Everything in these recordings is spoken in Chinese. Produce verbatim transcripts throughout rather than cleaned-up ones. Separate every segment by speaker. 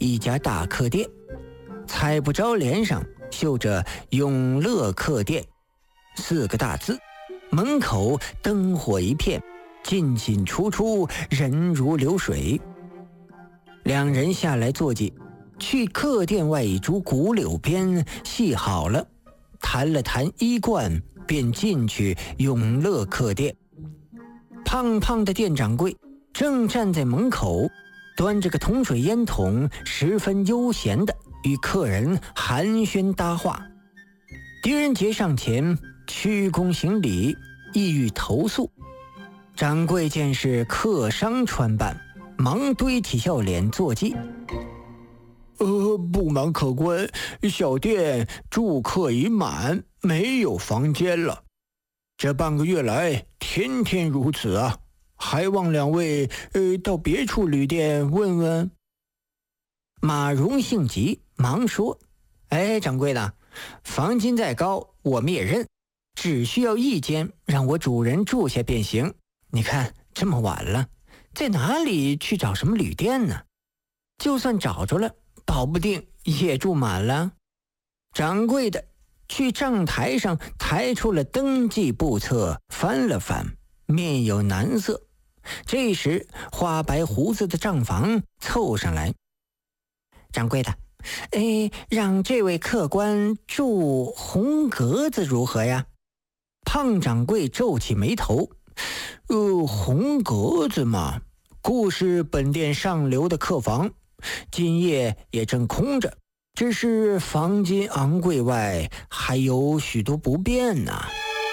Speaker 1: 一家大客店，彩布招联上绣着永乐客店四个大字，门口灯火一片，进进出出，人如流水。两人下来坐骑，去客店外一株古柳边系好了，谈了谈衣冠，便进去永乐客店。胖胖的店掌柜正站在门口，端着个铜水烟筒，十分悠闲地与客人寒暄搭话。狄仁杰上前鞠躬行礼，意欲投诉。掌柜见是客商穿扮，忙堆起笑脸坐骑。呃，不瞒客官，小店住客已满，没有房间了。这半个月来，天天如此啊，还望两位呃到别处旅店问问。马荣性急，忙说：“哎，掌柜的，房金再高，我们也认，只需要一间，让我主人住下便行。你看这么晚了，在哪里去找什么旅店呢？就算找着了，保不定也住满了。”掌柜的去账台上抬出了登记簿册，翻了翻，面有难色。这时花白胡子的账房凑上来：“掌柜的，哎，让这位客官住红格子如何呀？”胖掌柜皱起眉头：“呃，红格子嘛，故是本店上流的客房，今夜也正空着，只是房金昂贵外，还有许多不便呢。”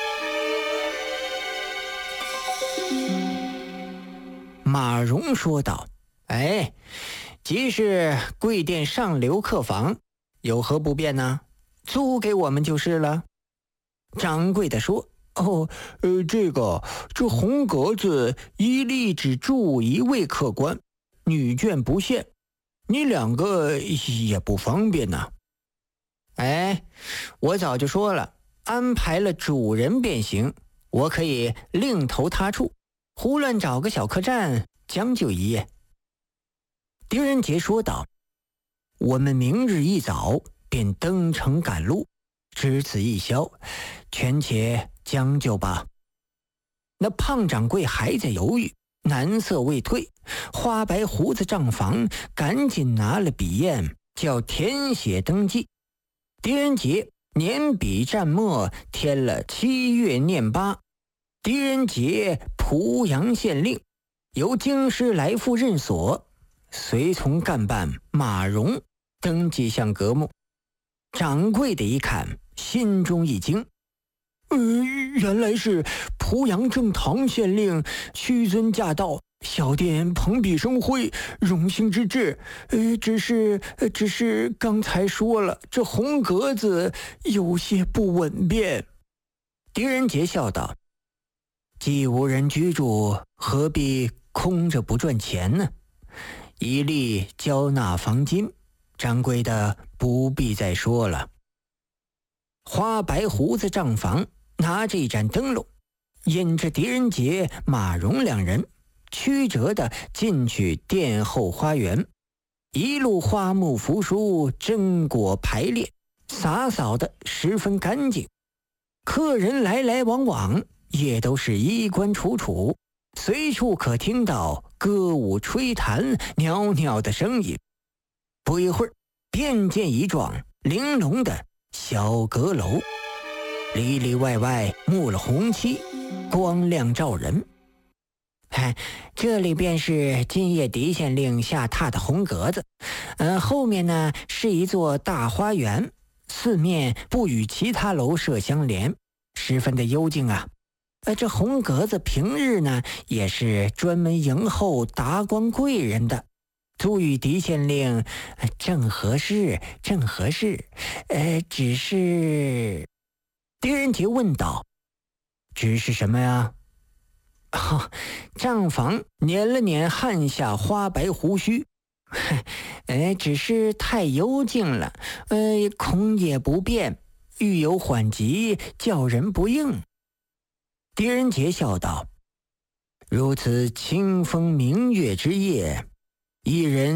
Speaker 1: 马荣说道：“哎，即是贵店上流客房，有何不便呢？租给我们就是了。”掌柜的说：“哦，呃，这个这红格子一例只住一位客官，女眷不限，你两个也不方便呐。”“哎，我早就说了，安排了主人便行，我可以另投他处，胡乱找个小客栈将就一夜。”狄仁杰说道：“我们明日一早便登城赶路，只此一宵，权且将就吧。”那胖掌柜还在犹豫，难色未退，花白胡子账房赶紧拿了笔砚，叫填写登记。狄仁杰捻笔蘸墨，填了七月念八，狄仁杰濮阳县令，由京师来复任所。随从干办马荣登记项格目。掌柜的一看，心中一惊：“呃，原来是濮阳正堂县令屈尊驾到，小店蓬荜生辉，荣幸之至。呃，只是只是刚才说了，这红格子有些不稳便。”狄仁杰笑道：“既无人居住，何必空着不赚钱呢？一律交纳房金，掌柜的不必再说了。”花白胡子账房拿着一盏灯笼，引着狄仁杰、马荣两人曲折地进去殿后花园。一路花木扶疏，榛果排列，洒扫的十分干净。客人来来往往，也都是衣冠楚楚，随处可听到歌舞吹弹袅袅的声音。不一会儿，便见一幢玲珑的小阁楼，里里外外幕了红漆，光亮照人。哎，这里便是今夜狄县令下榻的红格子。呃，后面呢是一座大花园，四面不与其他楼舍相连，十分的幽静啊。呃，这红格子平日呢也是专门迎候达官贵人的，租与狄县令、呃、正合适，正合适。呃，只是……狄仁杰问道：“只是什么呀？”哦，账房捻了捻汗下花白胡须，呃，只是太幽静了，呃，恐也不便，遇有缓急，叫人不应。狄仁杰笑道：“如此清风明月之夜，一人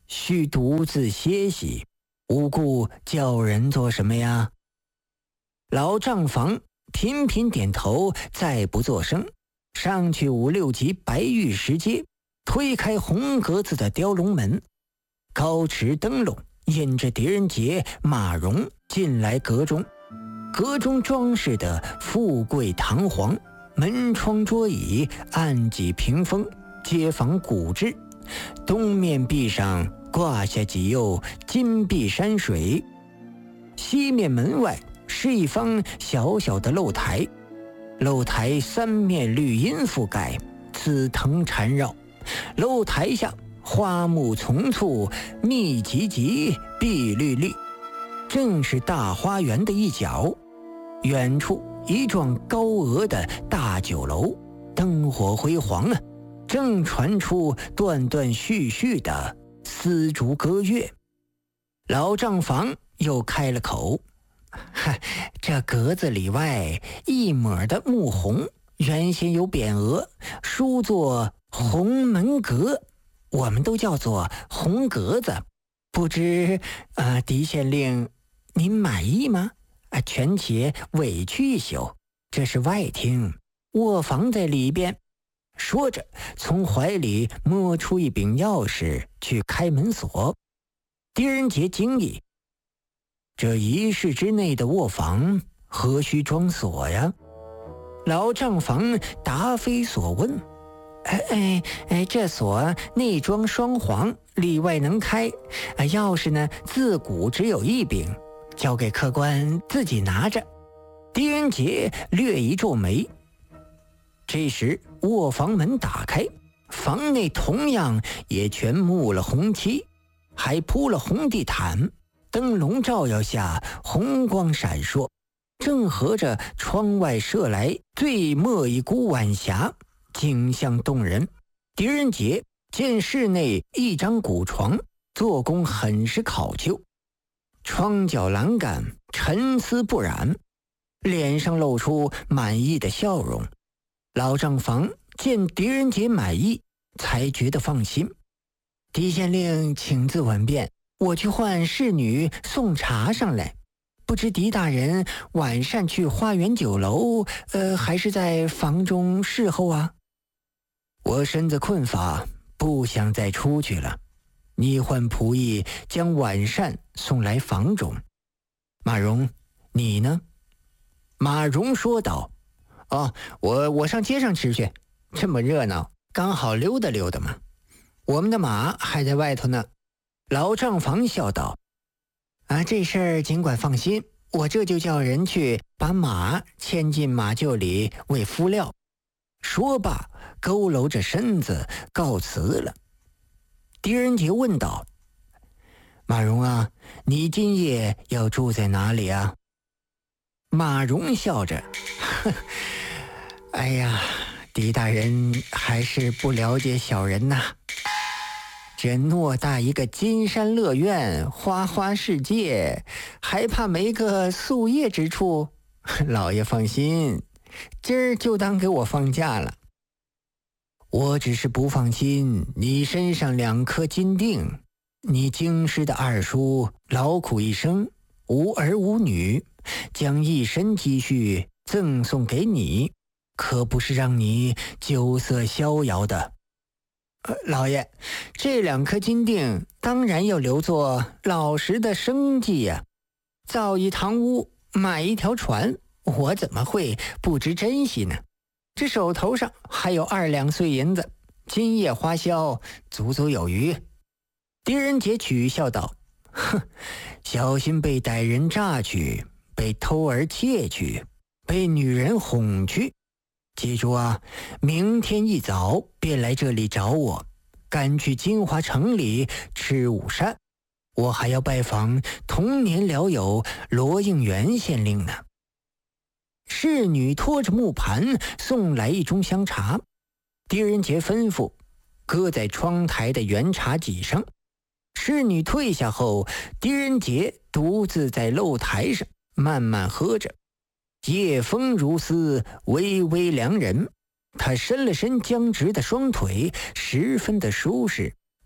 Speaker 1: 须独自歇息，无故叫人做什么呀？”老账房频频点头，再不作声，上去五六级白玉石阶，推开红格子的雕龙门，高持灯笼引着狄仁杰、马荣进来阁中。阁中装饰的富贵堂皇，门窗桌椅、案几屏风皆仿古制，东面壁上挂下几釉金碧山水，西面门外是一方小小的露台，露台三面绿荫覆盖，紫藤缠绕，露台下花木丛簇，密集集，碧绿绿，正是大花园的一角。远处一幢高额的大酒楼，灯火辉煌啊，正传出断断续续的丝竹歌乐。老账房又开了口：“哈，这格子里外一抹的木红，原先有匾额，书作红门阁，我们都叫做红格子。不知啊，狄县令，您满意吗？啊，权且委屈一宿，这是外厅，卧房在里边。”说着，从怀里摸出一柄钥匙去开门锁。狄仁杰惊异：“这一室之内的卧房何须装锁呀？”老账房答非所问：“哎哎哎，这锁内装双簧，里外能开。啊，钥匙呢，自古只有一柄，交给客官自己拿着。”狄仁杰略一皱眉。这时卧房门打开，房内同样也全幕了红漆，还铺了红地毯，灯笼照耀下红光闪烁，正合着窗外射来最末一股晚霞，景象动人。狄仁杰见室内一张古床，做工很是考究，窗角栏杆沉丝不染，脸上露出满意的笑容。老账房见狄仁杰满意，才觉得放心。狄县令请自稳便，我去唤侍女送茶上来。不知狄大人晚上去花园酒楼，呃，还是在房中侍候啊？我身子困乏，不想再出去了。你唤仆役将晚膳送来房中。马荣，你呢？马荣说道：“哦，我我上街上吃去，这么热闹，刚好溜达溜达嘛。我们的马还在外头呢。”老账房笑道：“啊，这事儿尽管放心，我这就叫人去把马牵进马厩里喂敷料。”说罢，佝偻着身子告辞了。狄仁杰问道：“马荣啊，你今夜要住在哪里啊？”马荣笑着：“呵，哎呀，狄大人还是不了解小人呐。这偌大一个金山乐苑，花花世界，还怕没个宿夜之处？老爷放心，今儿就当给我放假了。我只是不放心你身上两颗金锭，你京师的二叔劳苦一生，无儿无女，将一身积蓄赠送给你，可不是让你酒色逍遥的。呃，老爷，这两颗金锭当然要留作老实的生计呀、啊。造一堂屋，买一条船，我怎么会不知珍惜呢？这手头上还有二两碎银子，今夜花销足足有余。狄仁杰取笑道：“哼，小心被歹人榨去，被偷儿窃去，被女人哄去。记住啊，明天一早便来这里找我，赶去金华城里吃午膳。我还要拜访童年老友罗应元县令呢。”侍女拖着木盘送来一盅香茶，狄仁杰吩咐搁在窗台的圆茶几上。侍女退下后，狄仁杰独自在露台上慢慢喝着。夜风如丝，微微凉人。他伸了伸僵直的双腿，十分的舒适，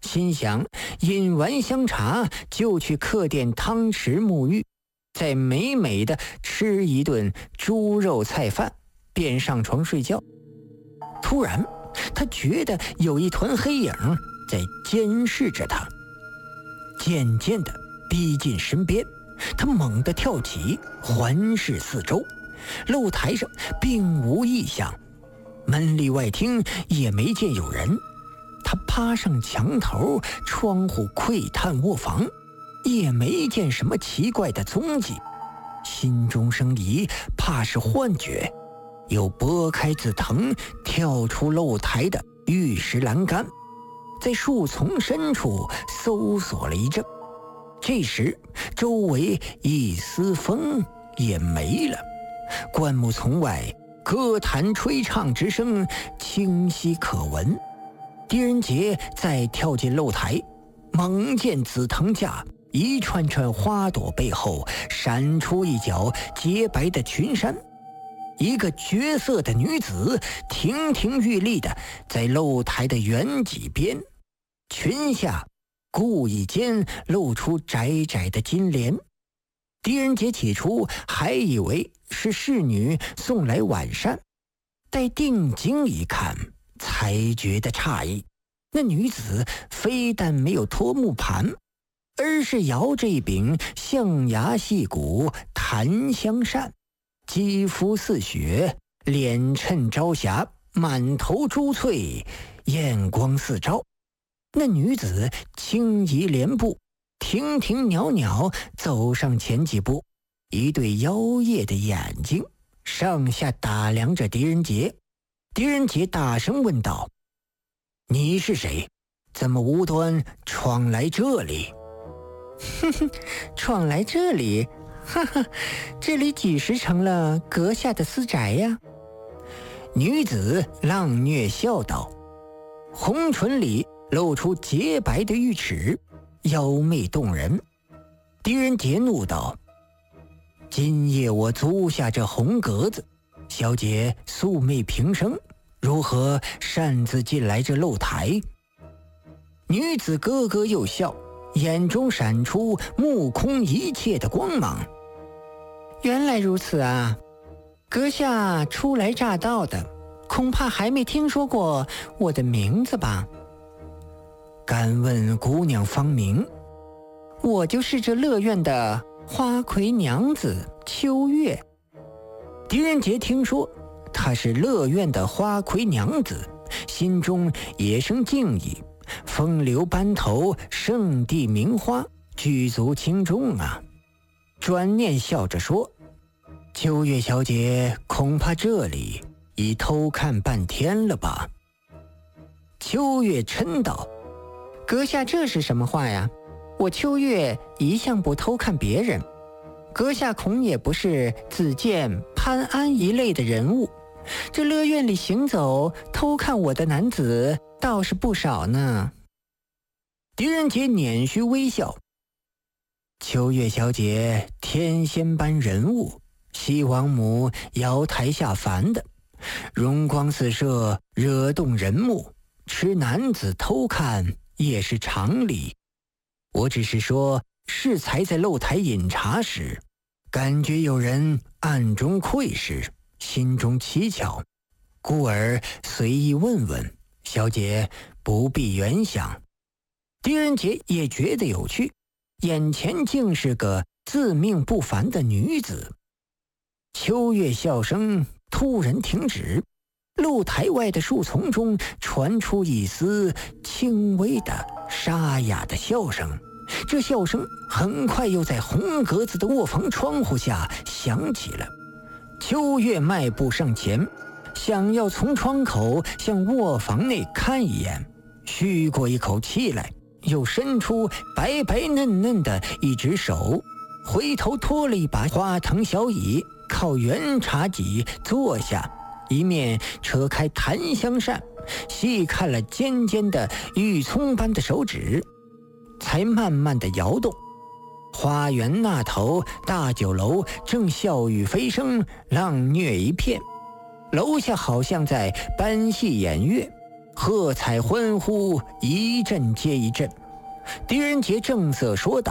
Speaker 1: 心想饮完香茶就去客店汤池沐浴，再美美的吃一顿猪肉菜饭，便上床睡觉。突然他觉得有一团黑影在监视着他，渐渐地逼近身边。他猛地跳起，环视四周，露台上并无异象，门里外厅也没见有人。他趴上墙头，窗户窥探卧房，也没见什么奇怪的踪迹，心中生疑，怕是幻觉，又拨开紫藤，跳出露台的玉石栏杆，在树丛深处搜索了一阵。这时周围一丝风也没了，灌木丛外歌坛吹唱之声清晰可闻。狄仁杰再跳进露台，猛见紫藤架一串串花朵背后闪出一角洁白的裙衫，一个绝色的女子亭亭玉立的在露台的圆脊边，裙下故意间露出窄窄的金莲。狄仁杰起初还以为是侍女送来晚膳，待定睛一看，才觉得诧异。那女子非但没有脱木盘，而是摇着一柄象牙细骨檀香扇，肌肤似雪，脸衬朝霞，满头珠翠，艳光四照。那女子轻移莲步，亭亭袅袅走上前几步，一对妖冶的眼睛上下打量着狄仁杰。狄仁杰大声问道：你是谁？怎么无端闯来这里？哼哼，闯来这里？哈哈，这里几时成了阁下的私宅呀？女子浪谑笑道，红唇里露出洁白的玉齿，妖媚动人。狄仁杰怒道：今夜我租下这红格子，小姐素昧平生，如何擅自进来这露台？女子咯咯又笑，眼中闪出目空一切的光芒。原来如此啊，阁下初来乍到的，恐怕还没听说过我的名字吧？敢问姑娘芳名？我就是这乐院的花魁娘子秋月。狄仁杰听说她是乐院的花魁娘子，心中也生敬意，风流班头，圣地名花，举足轻重啊。转念笑着说：秋月小姐恐怕这里已偷看半天了吧？秋月嗔道：阁下这是什么话呀？我秋月一向不偷看别人，阁下恐也不是子建、潘安一类的人物，这乐院里行走偷看我的男子倒是不少呢。狄仁杰捻须微笑：秋月小姐天仙般人物，西王母瑶台下凡的，容光四射，惹动人目，吃男子偷看也是常理。我只是说适才在露台饮茶时，感觉有人暗中窥视，心中蹊跷，故而随意问问，小姐不必原想。狄仁杰也觉得有趣，眼前竟是个自命不凡的女子。秋月笑声突然停止，露台外的树丛中传出一丝轻微的沙哑的笑声，这笑声很快又在红格子的卧房窗户下响起了。秋月迈步上前，想要从窗口向卧房内看一眼，吁过一口气来，又伸出白白嫩嫩的一只手，回头拖了一把花藤小椅，靠圆茶几坐下，一面扯开檀香扇，细看了尖尖的玉葱般的手指，才慢慢的摇动。花园那头大酒楼正笑语飞声，浪谑一片，楼下好像在搬戏演乐， 喝彩欢呼一阵接一阵。狄仁杰正色说道：“